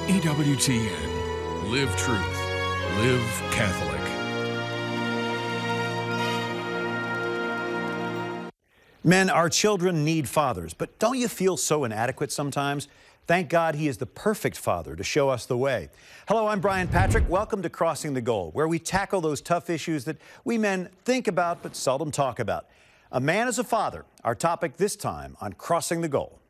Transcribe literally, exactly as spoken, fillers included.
E W T N. Live truth. Live Catholic. Men, our children need fathers, but don't you feel so inadequate sometimes? Thank God he is the perfect father to show us the way. Hello, I'm Brian Patrick. Welcome to Crossing the Goal, where we tackle those tough issues that we men think about but seldom talk about. A man as a father, our topic this time on Crossing the Goal.